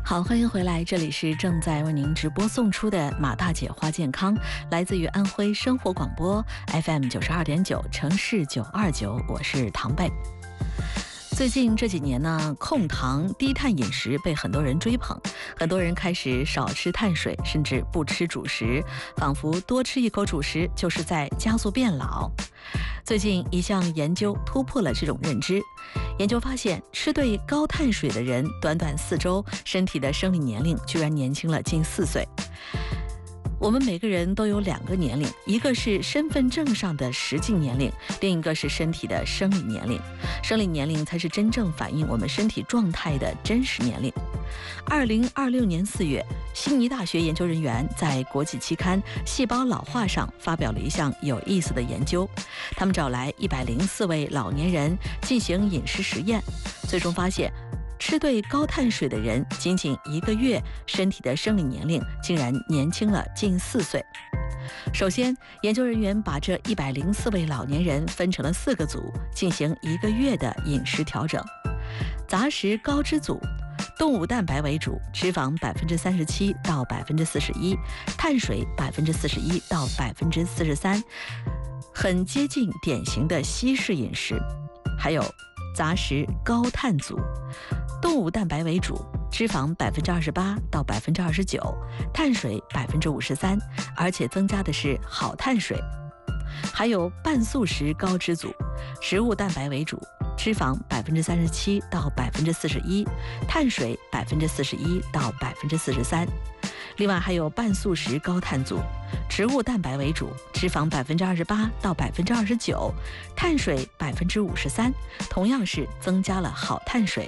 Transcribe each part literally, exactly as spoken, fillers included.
好，欢迎回来，这里是正在为您直播送出的马大姐话健康，来自于安徽生活广播 F M 九十二点九，城市九二九，我是唐贝。最近这几年呢，控糖低碳饮食被很多人追捧，很多人开始少吃碳水，甚至不吃主食，仿佛多吃一口主食就是在加速变老。最近一项研究突破了这种认知，研究发现，吃对高碳水的人，短短四周，身体的生理年龄居然年轻了近四岁。我们每个人都有两个年龄，一个是身份证上的实际年龄，另一个是身体的生理年龄。生理年龄才是真正反映我们身体状态的真实年龄。二零二六年四月，悉尼大学研究人员在国际期刊《细胞老化》上发表了一项有意思的研究。他们找来一百零四位老年人进行饮食实验，最终发现，吃对高碳水的人，仅仅一个月，身体的生理年龄竟然年轻了近四岁。首先，研究人员把这一百零四位老年人分成了四个组，进行一个月的饮食调整。杂食高脂组，动物蛋白为主，脂肪百分之三十七到百分之四十一，碳水百分之四十一到百分之四十三，很接近典型的西式饮食。还有杂食高碳组，动物蛋白为主，脂肪百分之二十八到百分之二十九，碳水百分之五十三，而且增加的是好碳水。还有半素食高脂组，植物蛋白为主，脂肪百分之三十七到百分之四十一，碳水百分之四十一到百分之四十三。另外还有半素食高碳组，植物蛋白为主，脂肪百分之二十八到百分之二十九，碳水百分之五十三，同样是增加了好碳水。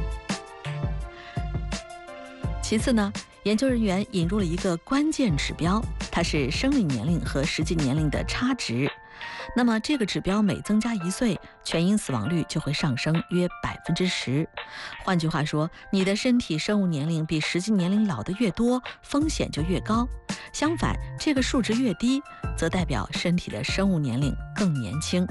其次呢，研究人员引入了一个关键指标，它是生理年龄和实际年龄的差值。那么这个指标每增加一岁，全因死亡率就会上升约百分之十。换句话说，你的身体生物年龄比实际年龄老得越多，风险就越高。相反，这个数值越低，则代表身体的生物年龄更年轻。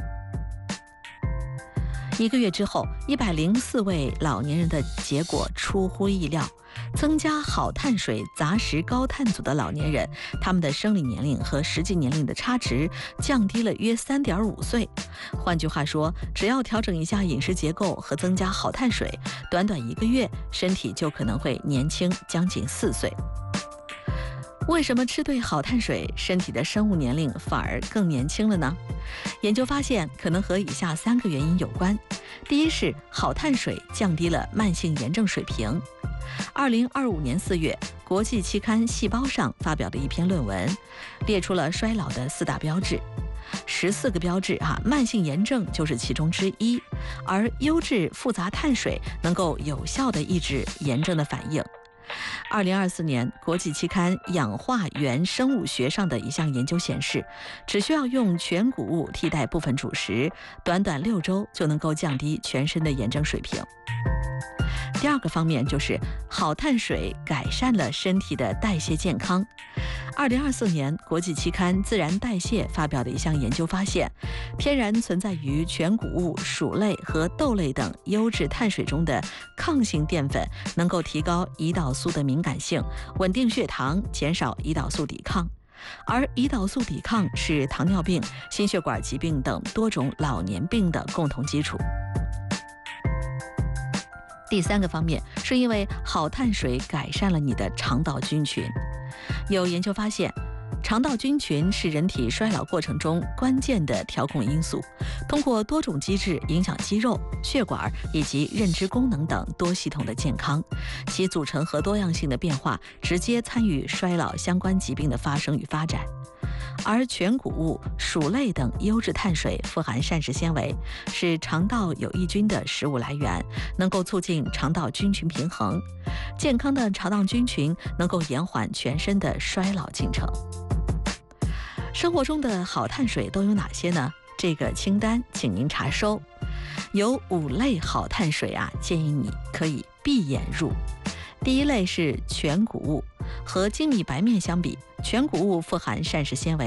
一个月之后，一百零四位老年人的结果出乎意料，增加好碳水杂食高碳组的老年人，他们的生理年龄和实际年龄的差值降低了约 三点五岁。换句话说，只要调整一下饮食结构和增加好碳水，短短一个月，身体就可能会年轻将近四岁。为什么吃对好碳水，身体的生物年龄反而更年轻了呢？研究发现，可能和以下三个原因有关。第一是好碳水降低了慢性炎症水平。二零二五年四月，国际期刊《细胞》上发表的一篇论文，列出了衰老的四大标志。十四个标志啊，慢性炎症就是其中之一，而优质复杂碳水能够有效地抑制炎症的反应。二零二四年，国际期刊《氧化原生物学》上的一项研究显示，只需要用全谷物替代部分主食，短短六周就能够降低全身的炎症水平。第二个方面就是好碳水改善了身体的代谢健康。二零二四年，国际期刊《自然代谢》发表的一项研究发现，天然存在于全谷物、薯类和豆类等优质碳水中的抗性淀粉，能够提高胰岛素的敏感性，稳定血糖，减少胰岛素抵抗。而胰岛素抵抗是糖尿病、心血管疾病等多种老年病的共同基础。第三个方面，是因为好碳水改善了你的肠道菌群。有研究发现，肠道菌群是人体衰老过程中关键的调控因素，通过多种机制影响肌肉、血管以及认知功能等多系统的健康，其组成和多样性的变化直接参与衰老相关疾病的发生与发展。而全谷物、薯类等优质碳水富含膳食纤维，是肠道有益菌的食物来源，能够促进肠道菌群平衡。健康的肠道菌群能够延缓全身的衰老进程。生活中的好碳水都有哪些呢？这个清单请您查收。有五类好碳水啊，建议你可以闭眼入。第一类是全谷物，和精米白面相比，全谷物富含膳食纤维